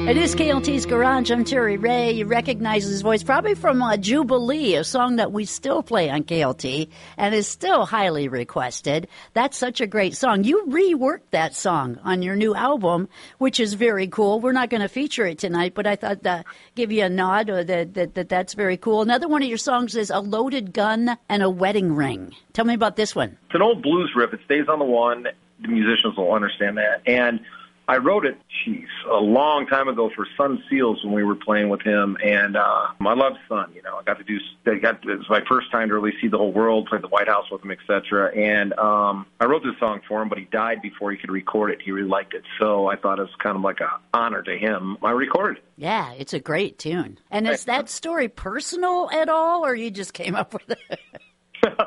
It is KLT's Garage. I'm Terry Ray. You recognize his voice probably from Jubilee, a song that we still play on KLT and is still highly requested. That's such a great song. You reworked that song on your new album, which is very cool. We're not going to feature it tonight, but I thought give you a nod that's very cool. Another one of your songs is A Loaded Gun and a Wedding Ring. Tell me about this one. It's an old blues riff. It stays on the one. The musicians will understand that. And I wrote it, a long time ago for Sun Seals when we were playing with him, and I love Sun. You know, it was my first time to really see the whole world, play the White House with him, etc. And I wrote this song for him, but he died before he could record it. He really liked it, so I thought it was kind of like an honor to him. I recorded it. Yeah, it's a great tune. And is that story personal at all, or you just came up with it?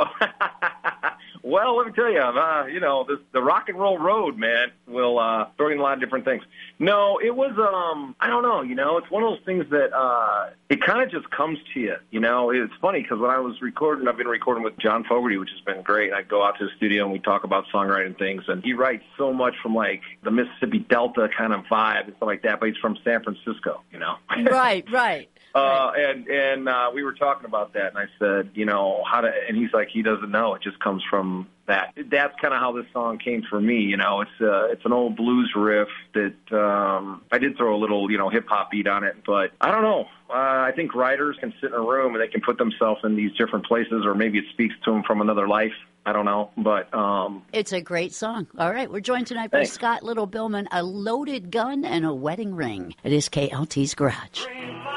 Well, let me tell you, the rock and roll road, man, will throw in a lot of different things. No, it was, I don't know, it's one of those things that it kind of just comes to you, It's funny because when I was recording, I've been recording with John Fogerty, which has been great. I go out to the studio and we talk about songwriting things, and he writes so much from, like, the Mississippi Delta kind of vibe and stuff like that, but he's from San Francisco, Right. And we were talking about that, and I said, and he's like, he doesn't know. It just comes from that. That's kind of how this song came for me. It's an old blues riff that I did throw a little, hip hop beat on it, but I don't know. I think writers can sit in a room and they can put themselves in these different places, or maybe it speaks to them from another life. I don't know, but it's a great song. All right, we're joined tonight by Scott Little Billman, A Loaded Gun and a Wedding Ring. It is KLT's Garage.